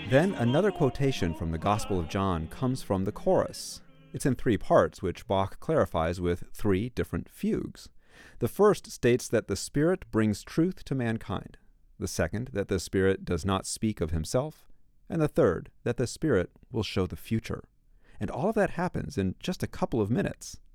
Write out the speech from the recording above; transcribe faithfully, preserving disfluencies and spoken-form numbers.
Then another quotation from the Gospel of John comes from the chorus. It's in three parts, which Bach clarifies with three different fugues. The first states that the Spirit brings truth to mankind. The second, that the Spirit does not speak of himself. And the third, that the Spirit will show the future. And all of that happens in just a couple of minutes.